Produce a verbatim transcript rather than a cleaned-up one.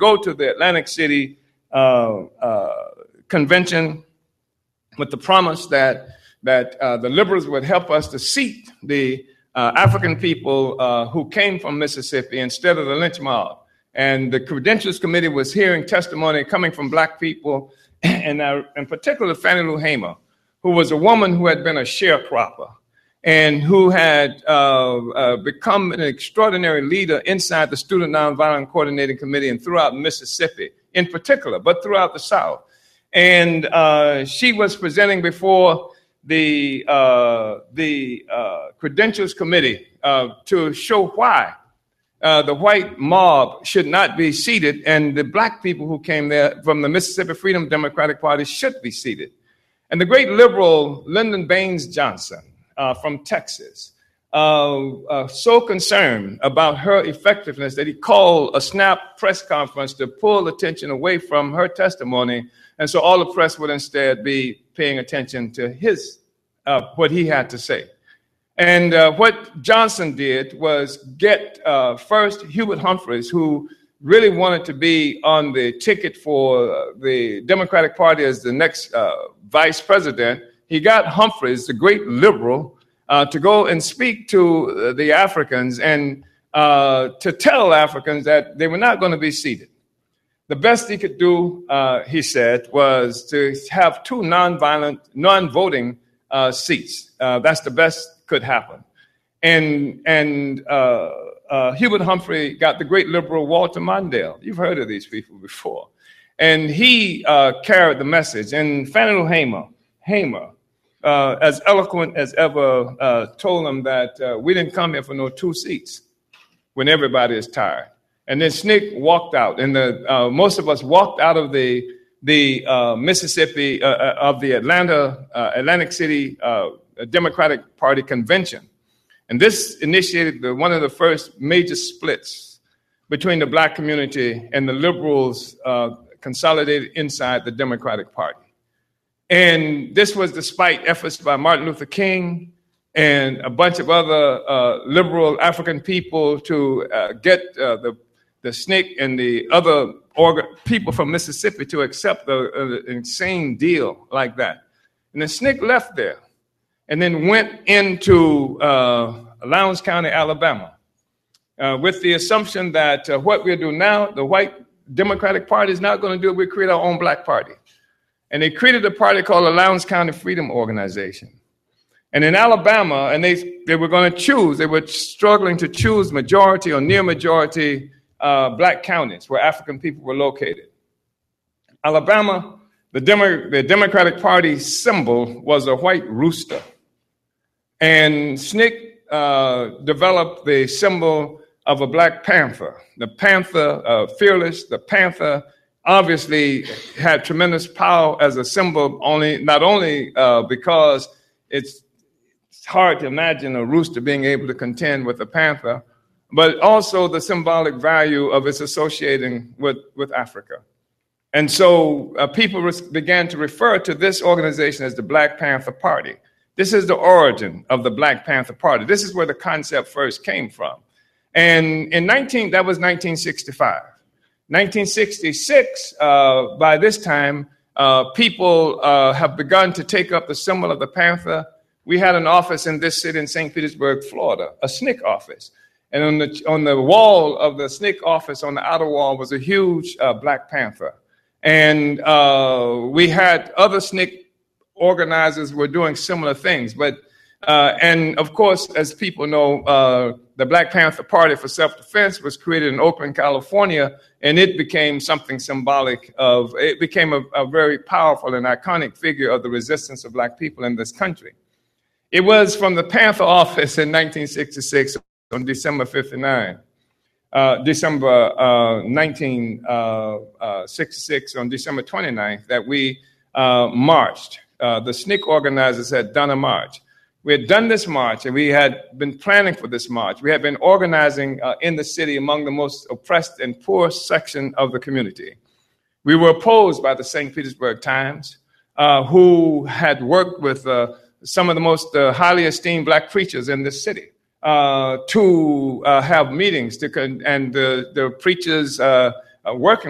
go to the Atlantic City uh, uh, convention with the promise that that uh, the liberals would help us to seat the uh, African people uh, who came from Mississippi instead of the lynch mob. And the Credentials Committee was hearing testimony coming from black people, and uh, in particular Fannie Lou Hamer, who was a woman who had been a sharecropper and who had uh, uh, become an extraordinary leader inside the Student Nonviolent Coordinating Committee and throughout Mississippi in particular, but throughout the South. And uh, she was presenting before the, uh, the uh, Credentials Committee uh, to show why Uh, the white mob should not be seated, and the black people who came there from the Mississippi Freedom Democratic Party should be seated. And the great liberal Lyndon Baines Johnson uh, from Texas, uh, uh, so concerned about her effectiveness that he called a snap press conference to pull attention away from her testimony, and so all the press would instead be paying attention to his, uh, what he had to say. And uh, what Johnson did was get uh, first Hubert Humphreys, who really wanted to be on the ticket for uh, the Democratic Party as the next uh, vice president. He got Humphreys, the great liberal, uh, to go and speak to uh, the Africans and uh, to tell Africans that they were not going to be seated. The best he could do, uh, he said, was to have two nonviolent, non-voting uh, seats. Uh, that's the best could happen. And and uh, uh, Hubert Humphrey got the great liberal Walter Mondale. You've heard of these people before. And he uh, carried the message. And Fannie Lou Hamer, Hamer uh, as eloquent as ever, uh, told them that uh, we didn't come here for no two seats when everybody is tired. And then S N C C walked out. And the, uh, most of us walked out of the, the uh, Mississippi, uh, of the Atlanta, uh, Atlantic City uh, Democratic Party convention. And this initiated the, one of the first major splits between the black community and the liberals uh, consolidated inside the Democratic Party. And this was despite efforts by Martin Luther King and a bunch of other uh, liberal African people to uh, get uh, the, the S N C C and the other orga- people from Mississippi to accept the, uh, an insane deal like that. And the S N C C left there and then went into uh, Lowndes County, Alabama, uh, with the assumption that uh, what we'll do now, the white Democratic Party is not going to do it, we'll create our own black party. And they created a party called the Lowndes County Freedom Organization. And in Alabama, and they, they were going to choose, they were struggling to choose majority or near majority uh, black counties where African people were located. Alabama, the, Demo- the Democratic Party symbol was a white rooster. And S N C C uh, developed the symbol of a black panther. The panther, uh, fearless, the panther obviously had tremendous power as a symbol, only not only uh, because it's hard to imagine a rooster being able to contend with a panther, but also the symbolic value of its associating with, with Africa. And so uh, people res- began to refer to this organization as the Black Panther Party. This is the origin of the Black Panther Party. This is where the concept first came from. And in nineteen, that was nineteen sixty-five. nineteen sixty-six, uh, by this time, uh, people uh, have begun to take up the symbol of the panther. We had an office in this city in Saint Petersburg, Florida, a S N C C office. And on the, on the wall of the S N C C office, on the outer wall, was a huge uh, Black Panther. And uh, we had other S N C C organizers were doing similar things. But uh, and of course, as people know, uh, the Black Panther Party for Self-Defense was created in Oakland, California, and it became something symbolic of, it became a, a very powerful and iconic figure of the resistance of black people in this country. It was from the Panther office in nineteen sixty-six on December fifty-nine. Uh, December uh, nineteen sixty-six, on December twenty-ninth, that we uh, marched. Uh, the S N C C organizers had done a march. We had done this march, and we had been planning for this march. We had been organizing uh, in the city among the most oppressed and poor section of the community. We were opposed by the Saint Petersburg Times, uh, who had worked with uh, some of the most uh, highly esteemed black preachers in this city. Uh, to uh, have meetings to con- and the, the preachers uh, uh, working